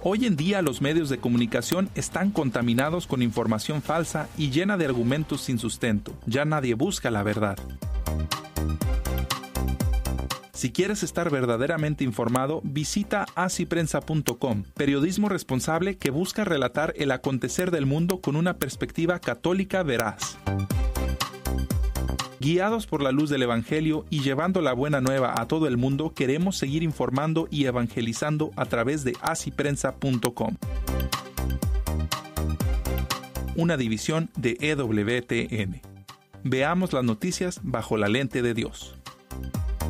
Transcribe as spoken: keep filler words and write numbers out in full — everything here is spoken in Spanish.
Hoy en día los medios de comunicación están contaminados con información falsa y llena de argumentos sin sustento. Ya nadie busca la verdad. Si quieres estar verdaderamente informado, visita así prensa punto com, periodismo responsable que busca relatar el acontecer del mundo con una perspectiva católica veraz. Guiados por la luz del Evangelio y llevando la buena nueva a todo el mundo, queremos seguir informando y evangelizando a través de así prensa punto com. Una división de E W T N. Veamos las noticias bajo la lente de Dios.